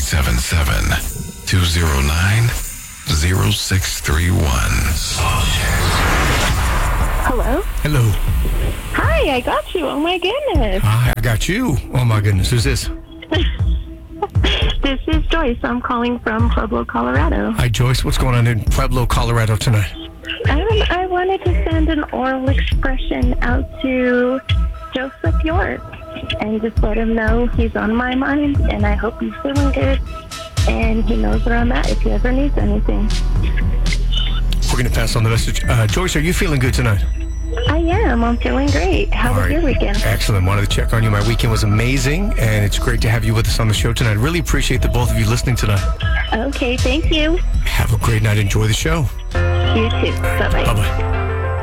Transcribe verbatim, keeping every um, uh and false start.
seven seven, two zero nine, zero six three one. Hello? Hello. Hi, I got you. Oh my goodness. Hi, I got you. Oh my goodness, who's this? This is Joyce. I'm calling from Pueblo, Colorado. Hi, Joyce. What's going on in Pueblo, Colorado tonight? Um, I wanted to send an oral expression out to Joseph York and just let him know he's on my mind and I hope he's feeling good and he knows where I'm at if he ever needs anything. We're going to pass on the message. Uh, Joyce, are you feeling good tonight? I am. I'm feeling great. How All was right. your weekend? Excellent. Wanted to check on you. My weekend was amazing, and it's great to have you with us on the show tonight. Really appreciate the both of you listening tonight. Okay, thank you. Have a great night. Enjoy the show. You too. Bye-bye. Bye-bye.